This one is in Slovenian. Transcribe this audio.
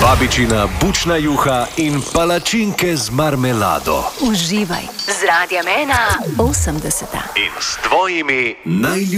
Babičina bučna juha in palačinke z marmelado. Uživaj z Radiem 1 80. In s tvojimi najljubšimi.